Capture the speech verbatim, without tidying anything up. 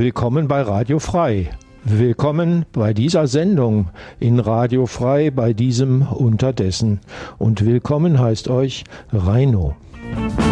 willkommen bei Radio Frei. Willkommen bei dieser Sendung in Radio Frei, bei diesem Unterdessen. Und willkommen heißt euch Reino.